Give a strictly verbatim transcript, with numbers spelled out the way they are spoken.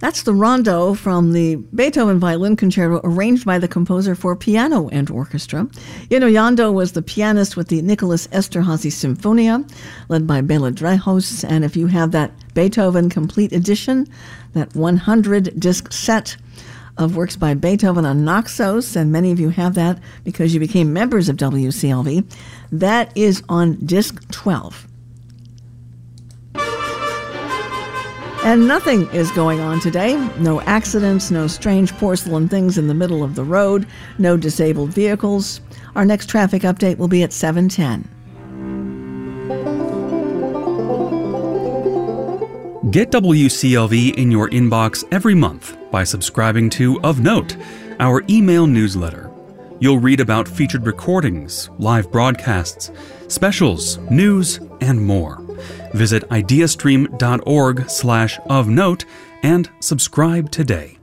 That's the rondo from the Beethoven Violin Concerto arranged by the composer for piano and orchestra. Jenő Jandó was the pianist with the Nicholas Esterházy Sinfonia, led by Béla Dreyhaus. And if you have that Beethoven Complete Edition, that one hundred disc set of works by Beethoven on Naxos, and many of you have that because you became members of W C L V, that is on disc twelve. And nothing is going on today. No accidents, no strange porcelain things in the middle of the road, no disabled vehicles. Our next traffic update will be at seven ten. Get W C L V in your inbox every month by subscribing to Of Note, our email newsletter. You'll read about featured recordings, live broadcasts, specials, news, and more. Visit ideastream.org slash of note and subscribe today.